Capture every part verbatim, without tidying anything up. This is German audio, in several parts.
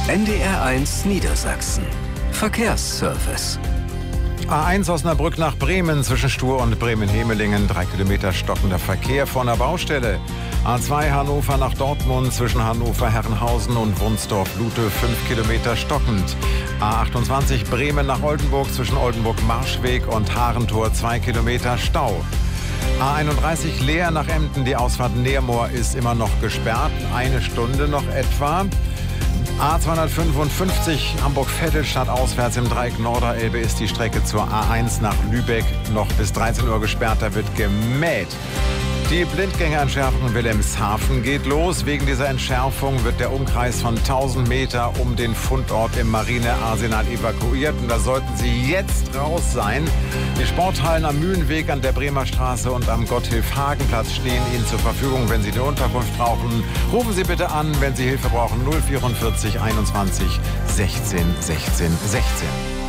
N D R eins Niedersachsen. Verkehrsservice. A eins Osnabrück nach Bremen zwischen Stur und Bremen-Hemelingen. Drei Kilometer stockender Verkehr vor einer Baustelle. A zwei Hannover nach Dortmund zwischen Hannover-Herrenhausen und Wunsdorf-Lute. Fünf Kilometer stockend. A achtundzwanzig Bremen nach Oldenburg zwischen Oldenburg-Marschweg und Harentor. Zwei Kilometer Stau. A einunddreißig Leer nach Emden. Die Ausfahrt Neermoor ist immer noch gesperrt. Eine Stunde noch etwa. A zweihundertfünfundfünfzig Hamburg-Vettelstadt auswärts im Dreieck Norderelbe ist die Strecke zur A eins nach Lübeck noch bis dreizehn Uhr gesperrt. Da wird gemäht. Die Blindgängerentschärfung in Wilhelmshaven geht los. Wegen dieser Entschärfung wird der Umkreis von tausend Meter um den Fundort im Marinearsenal evakuiert. Und da sollten Sie jetzt raus sein. Die Sporthallen am Mühlenweg, an der Bremer Straße und am Gotthilf-Hagen-Platz stehen Ihnen zur Verfügung, wenn Sie eine Unterkunft brauchen. Rufen Sie bitte an, wenn Sie Hilfe brauchen. null vierundvierzig einundzwanzig sechzehn sechzehn sechzehn.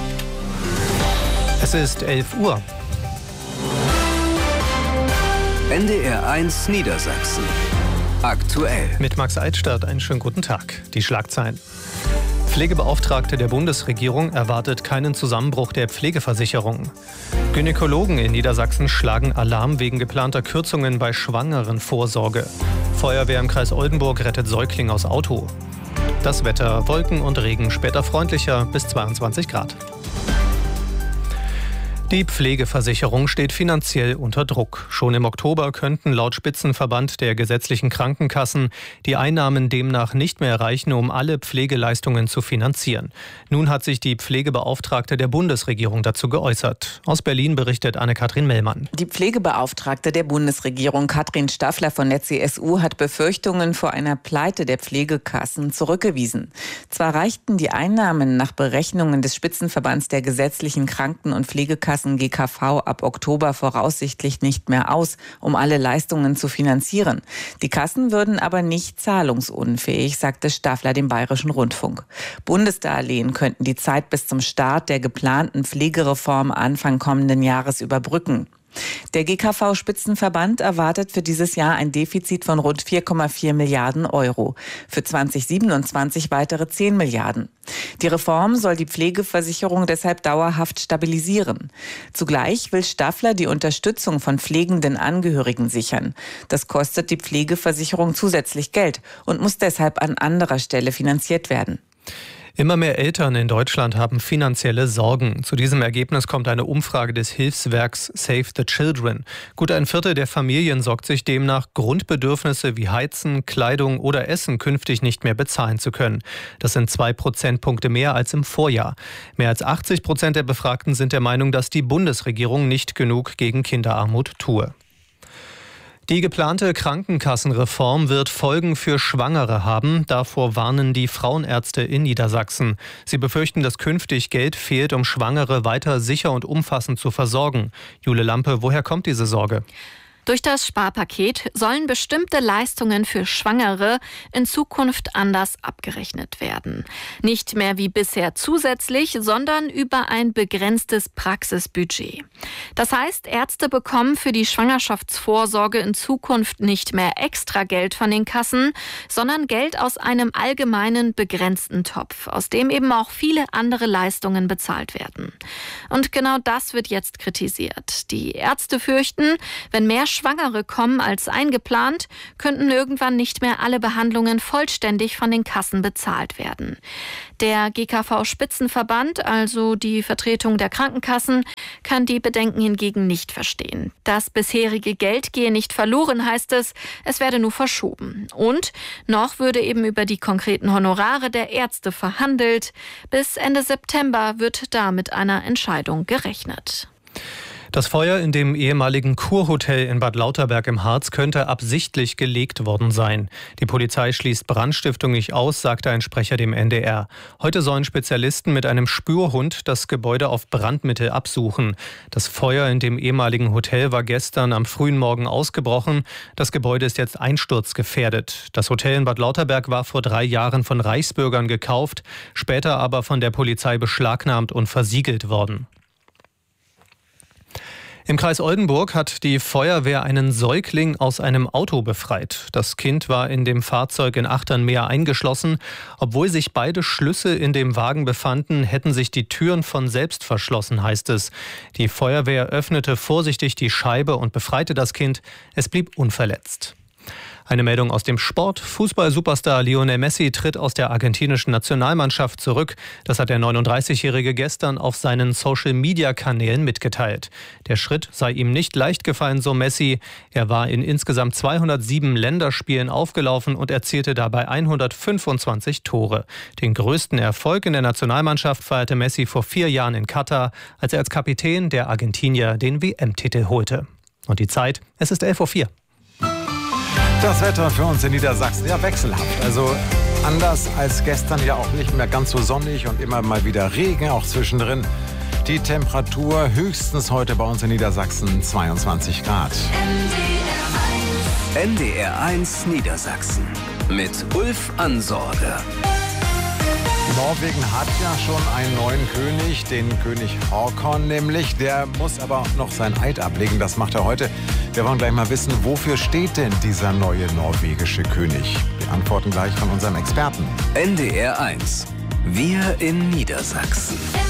Es ist elf Uhr. N D R eins Niedersachsen. Aktuell. Mit Max Eitstadt einen schönen guten Tag. Die Schlagzeilen. Pflegebeauftragte der Bundesregierung erwartet keinen Zusammenbruch der Pflegeversicherung. Gynäkologen in Niedersachsen schlagen Alarm wegen geplanter Kürzungen bei Schwangerenvorsorge. Feuerwehr im Kreis Oldenburg rettet Säugling aus Auto. Das Wetter: Wolken und Regen, später freundlicher bis zweiundzwanzig Grad. Die Pflegeversicherung steht finanziell unter Druck. Schon im Oktober könnten laut Spitzenverband der gesetzlichen Krankenkassen die Einnahmen demnach nicht mehr reichen, um alle Pflegeleistungen zu finanzieren. Nun hat sich die Pflegebeauftragte der Bundesregierung dazu geäußert. Aus Berlin berichtet Anne-Kathrin Mellmann. Die Pflegebeauftragte der Bundesregierung, Katrin Staffler von der C S U, hat Befürchtungen vor einer Pleite der Pflegekassen zurückgewiesen. Zwar reichten die Einnahmen nach Berechnungen des Spitzenverbands der gesetzlichen Kranken- und Pflegekassen G K V ab Oktober voraussichtlich nicht mehr aus, um alle Leistungen zu finanzieren. Die Kassen würden aber nicht zahlungsunfähig, sagte Staffler dem Bayerischen Rundfunk. Bundesdarlehen könnten die Zeit bis zum Start der geplanten Pflegereform Anfang kommenden Jahres überbrücken. Der G K V-Spitzenverband erwartet für dieses Jahr ein Defizit von rund vier Komma vier Milliarden Euro. Für zweitausendsiebenundzwanzig weitere zehn Milliarden. Die Reform soll die Pflegeversicherung deshalb dauerhaft stabilisieren. Zugleich will Staffler die Unterstützung von pflegenden Angehörigen sichern. Das kostet die Pflegeversicherung zusätzlich Geld und muss deshalb an anderer Stelle finanziert werden. Immer mehr Eltern in Deutschland haben finanzielle Sorgen. Zu diesem Ergebnis kommt eine Umfrage des Hilfswerks Save the Children. Gut ein Viertel der Familien sorgt sich demnach, Grundbedürfnisse wie Heizen, Kleidung oder Essen künftig nicht mehr bezahlen zu können. Das sind zwei Prozentpunkte mehr als im Vorjahr. Mehr als achtzig Prozent der Befragten sind der Meinung, dass die Bundesregierung nicht genug gegen Kinderarmut tue. Die geplante Krankenkassenreform wird Folgen für Schwangere haben. Davor warnen die Frauenärzte in Niedersachsen. Sie befürchten, dass künftig Geld fehlt, um Schwangere weiter sicher und umfassend zu versorgen. Jule Lampe, woher kommt diese Sorge? Durch das Sparpaket sollen bestimmte Leistungen für Schwangere in Zukunft anders abgerechnet werden. Nicht mehr wie bisher zusätzlich, sondern über ein begrenztes Praxisbudget. Das heißt, Ärzte bekommen für die Schwangerschaftsvorsorge in Zukunft nicht mehr extra Geld von den Kassen, sondern Geld aus einem allgemeinen begrenzten Topf, aus dem eben auch viele andere Leistungen bezahlt werden. Und genau das wird jetzt kritisiert. Die Ärzte fürchten, wenn mehr Schwangere kommen als eingeplant, könnten irgendwann nicht mehr alle Behandlungen vollständig von den Kassen bezahlt werden. Der G K V-Spitzenverband, also die Vertretung der Krankenkassen, kann die Bedenken hingegen nicht verstehen. Das bisherige Geld gehe nicht verloren, heißt es, es werde nur verschoben. Und noch würde eben über die konkreten Honorare der Ärzte verhandelt. Bis Ende September wird da mit einer Entscheidung gerechnet. Das Feuer in dem ehemaligen Kurhotel in Bad Lauterberg im Harz könnte absichtlich gelegt worden sein. Die Polizei schließt Brandstiftung nicht aus, sagte ein Sprecher dem N D R. Heute sollen Spezialisten mit einem Spürhund das Gebäude auf Brandmittel absuchen. Das Feuer in dem ehemaligen Hotel war gestern am frühen Morgen ausgebrochen. Das Gebäude ist jetzt einsturzgefährdet. Das Hotel in Bad Lauterberg war vor drei Jahren von Reichsbürgern gekauft, später aber von der Polizei beschlagnahmt und versiegelt worden. Im Kreis Oldenburg hat die Feuerwehr einen Säugling aus einem Auto befreit. Das Kind war in dem Fahrzeug in Achternmeer eingeschlossen. Obwohl sich beide Schlüssel in dem Wagen befanden, hätten sich die Türen von selbst verschlossen, heißt es. Die Feuerwehr öffnete vorsichtig die Scheibe und befreite das Kind. Es blieb unverletzt. Eine Meldung aus dem Sport. Fußball-Superstar Lionel Messi tritt aus der argentinischen Nationalmannschaft zurück. Das hat der neununddreißigjährige gestern auf seinen Social-Media-Kanälen mitgeteilt. Der Schritt sei ihm nicht leicht gefallen, so Messi. Er war in insgesamt zweihundertsieben Länderspielen aufgelaufen und erzielte dabei hundertfünfundzwanzig Tore. Den größten Erfolg in der Nationalmannschaft feierte Messi vor vier Jahren in Katar, als er als Kapitän der Argentinier den W M-Titel holte. Und die Zeit, es ist elf Uhr vier. Das Wetter für uns in Niedersachsen, ja wechselhaft. Also anders als gestern, ja auch nicht mehr ganz so sonnig und immer mal wieder Regen, auch zwischendrin. Die Temperatur höchstens heute bei uns in Niedersachsen zweiundzwanzig Grad. N D R eins Niedersachsen mit Ulf Ansorge. Norwegen hat ja schon einen neuen König, den König Håkon nämlich. Der muss aber noch sein Eid ablegen, das macht er heute. Wir wollen gleich mal wissen, wofür steht denn dieser neue norwegische König? Wir antworten gleich von unserem Experten. N D R eins. Wir in Niedersachsen.